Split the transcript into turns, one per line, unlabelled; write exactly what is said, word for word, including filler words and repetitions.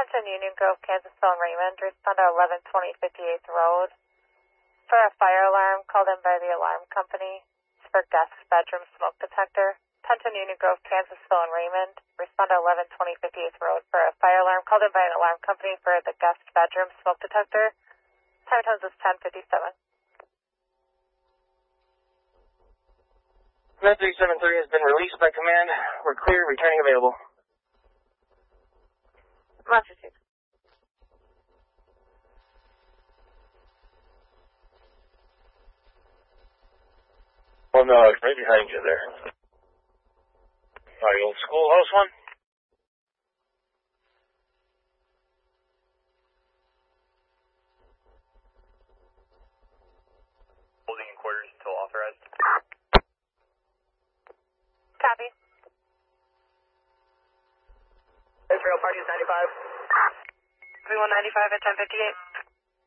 Penton Union Grove, Kansasville, and Raymond. Respond to eleven twenty fifty-eighth Road for a fire alarm called in by the alarm company. It's for guest bedroom smoke detector. Penton Union Grove, Kansasville, and Raymond. Respond to eleven twenty fifty-eighth Road for a fire alarm called in by an alarm company for the guest bedroom smoke detector. Time tones is ten fifty-seven.
Med three seven three has been released by command. We're clear, returning available.
Monster two.
Well, no, it's right behind you there. Sorry, old schoolhouse one?
Holding in quarters until authorized.
Copy.
Israel Party is ninety-five.
three one ninety-five at ten fifty-eight.